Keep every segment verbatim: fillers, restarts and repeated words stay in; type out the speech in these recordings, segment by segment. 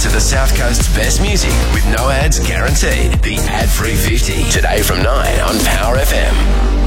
minutes of the South Coast's best music with no ads guaranteed. The ad-free fifty. Today from nine on Power F M.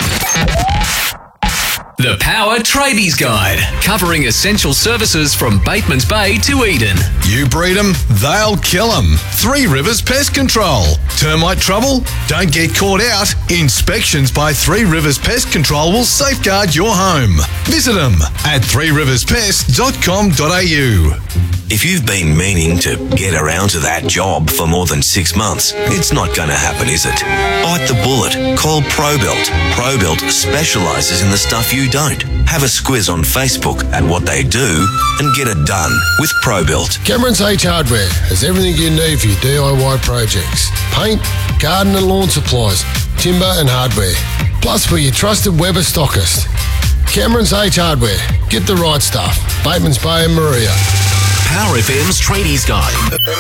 The Power Tradies Guide, covering essential services from Batemans Bay to Eden. You breed them, they'll kill them. Three Rivers Pest Control. Termite trouble? Don't get caught out. Inspections by Three Rivers Pest Control will safeguard your home. Visit them at three rivers pest dot com dot a u. If you've been meaning to get around to that job for more than six months, it's not going to happen, is it? Bite the bullet. Call ProBuilt. ProBuilt specialises in the stuff you don't. Have a squiz on Facebook at what they do and get it done with ProBuilt. Cameron's H Hardware has everything you need for your D I Y projects. Paint, garden and lawn supplies, timber and hardware. Plus we're your trusted Weber stockist. Cameron's H Hardware. Get the right stuff. Batemans Bay and Maria. Power F M's Tradies Guide,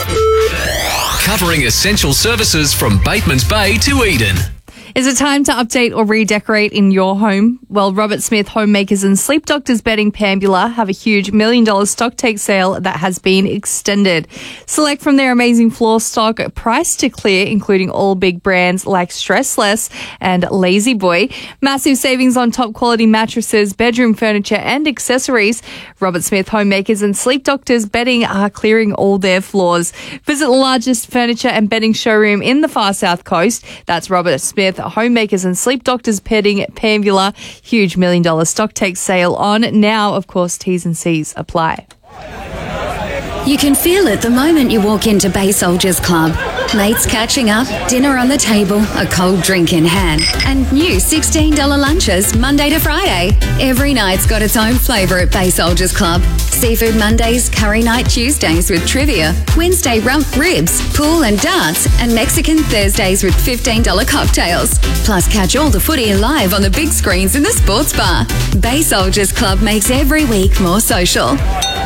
covering essential services from Batemans Bay to Eden. Is it time to update or redecorate in your home? Well, Robert Smith Homemakers and Sleep Doctors Bedding Pambula have a huge million dollar stock take sale that has been extended. Select from their amazing floor stock, price to clear, including all big brands like Stressless and Lazy Boy. Massive savings on top quality mattresses, bedroom furniture and accessories. Robert Smith Homemakers and Sleep Doctors Bedding are clearing all their floors. Visit the largest furniture and bedding showroom in the far south coast. That's Robert Smith Homemakers and Sleep Doctors Bedding Pambula. Huge million dollar stock take sale on now. Of course, T's and C's apply. You can feel it the moment you walk into Bay Soldiers Club. Mates catching up, dinner on the table, a cold drink in hand, and new sixteen dollars lunches Monday to Friday. Every night's got its own flavour at Bay Soldiers Club. Seafood Mondays, curry night Tuesdays with trivia, Wednesday rump ribs, pool and darts, and Mexican Thursdays with fifteen dollars cocktails. Plus catch all the footy live on the big screens in the sports bar. Bay Soldiers Club makes every week more social.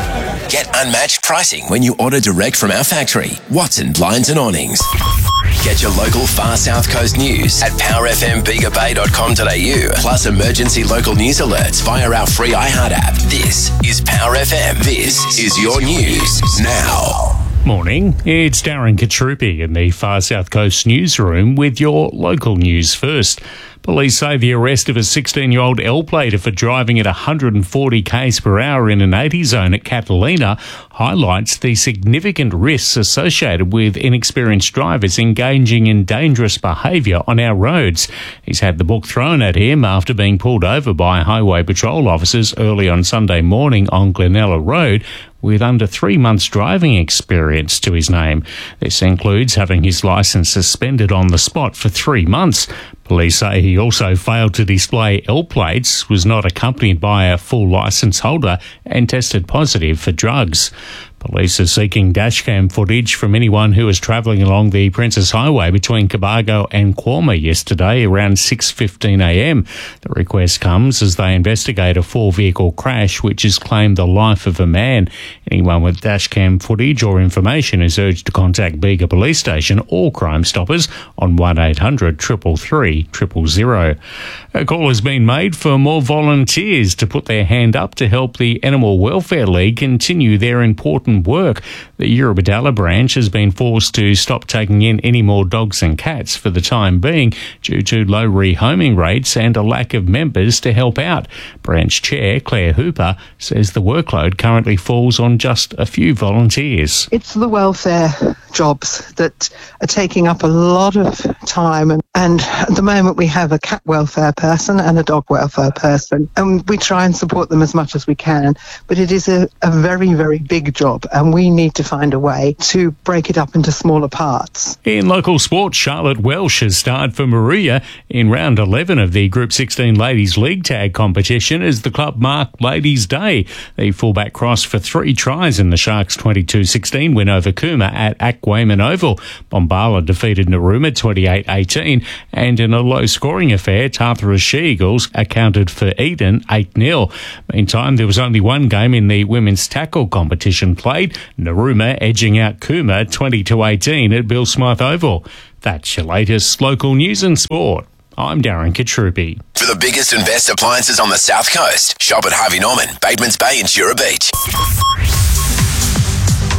Get unmatched pricing when you order direct from our factory, Watson Blinds and Awnings. Get your local far south coast news at power f m bega bay dot com dot a u, plus emergency local news alerts via our free iHeart app. This is Power F M. This is your news now. Morning, it's Darren Katrupi in the Far South Coast newsroom with your local news first. Police say the arrest of a sixteen-year-old L-plater for driving at one hundred forty kilometres per hour in an eighty zone at Catalina highlights the significant risks associated with inexperienced drivers engaging in dangerous behaviour on our roads. He's had the book thrown at him after being pulled over by Highway Patrol officers early on Sunday morning on Glenella Road with under three months driving experience to his name. This includes having his licence suspended on the spot for three months. Police say he also failed to display L plates, was not accompanied by a full licence holder and tested positive for drugs. Police are seeking dashcam footage from anyone who was travelling along the Princess Highway between Cobargo and Quorma yesterday around six fifteen a m. The request comes as they investigate a four-vehicle crash which has claimed the life of a man. Anyone with dashcam footage or information is urged to contact Bega Police Station or Crime Stoppers on one eight hundred three three three zero zero. A call has been made for more volunteers to put their hand up to help the Animal Welfare League continue their important work. The Eurobodalla branch has been forced to stop taking in any more dogs and cats for the time being due to low rehoming rates and a lack of members to help out. Branch Chair Claire Hooper says the workload currently falls on just a few volunteers. It's the welfare jobs that are taking up a lot of time, and, and at the moment we have a cat welfare person and a dog welfare person, and we try and support them as much as we can, but it is a, a very, very big job and we need to find a way to break it up into smaller parts. In local sports, Charlotte Welsh has starred for Maria in round eleven of the Group sixteen Ladies League Tag competition as the club marked Ladies' Day. The fullback crossed for three tries in the Sharks' twenty-two sixteen win over Cooma at Aquaman Oval. Bombala defeated Narooma twenty-eight eighteen, and in a low-scoring affair, Tartara She-Eagles accounted for Eden eight nil. Meantime, there was only one game in the women's tackle competition played, Narooma edging out Cooma twenty to eighteen at Bill Smythe Oval. That's your latest local news and sport. I'm Darren Katrupi. For the biggest and best appliances on the South Coast, shop at Harvey Norman, Batemans Bay and Jura Beach.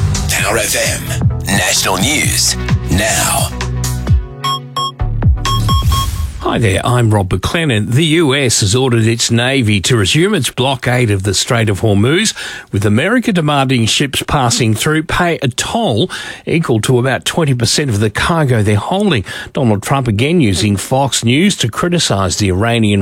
Power F M. National News now. Hi there, I'm Rob McLennan. The U S has ordered its Navy to resume its blockade of the Strait of Hormuz, with America demanding ships passing through pay a toll equal to about twenty percent of the cargo they're holding. Donald Trump again using Fox News to criticise the Iranian